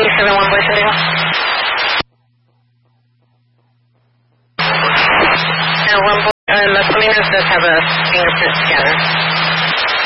871 Boise Idaho. Now, Misdemeanors does have a fingerprint scanner.